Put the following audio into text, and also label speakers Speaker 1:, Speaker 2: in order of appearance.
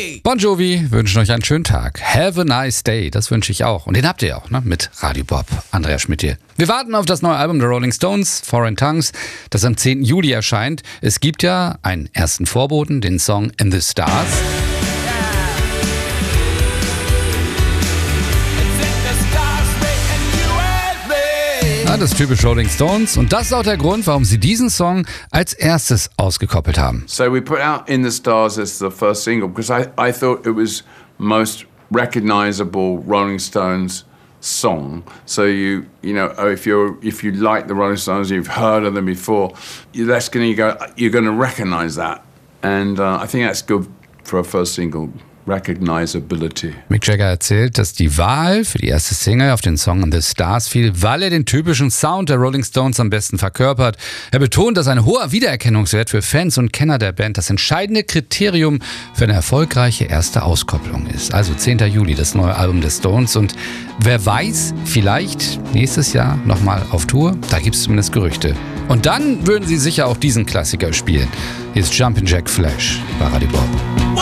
Speaker 1: Bon Jovi wünschen euch einen schönen Tag. Have a nice day, das wünsche ich auch. Und den habt ihr auch, ne? Mit Radio Bob. Andreas Schmidt hier. Wir warten auf das neue Album der Rolling Stones, Foreign Tongues, das am 10. Juli erscheint. Es gibt ja einen ersten Vorboten, den Song In the Stars. Das ist typisch Rolling Stones und das ist auch der Grund, warum sie diesen Song als erstes ausgekoppelt haben.
Speaker 2: So we put out In the Stars as the first single because I thought it was most recognizable Rolling Stones song. So you know if you like the Rolling Stones, you've heard of them before, you're going to recognize that, and I think that's good for a first single. Recognizability.
Speaker 1: Mick Jagger erzählt, dass die Wahl für die erste Single auf den Song In the Stars fiel, weil er den typischen Sound der Rolling Stones am besten verkörpert. Er betont, dass ein hoher Wiedererkennungswert für Fans und Kenner der Band das entscheidende Kriterium für eine erfolgreiche erste Auskopplung ist. Also 10. Juli, das neue Album der Stones und wer weiß, vielleicht nächstes Jahr nochmal auf Tour, da gibt es zumindest Gerüchte. Und dann würden sie sicher auch diesen Klassiker spielen. Hier ist Jumpin' Jack Flash bei Radio Bob.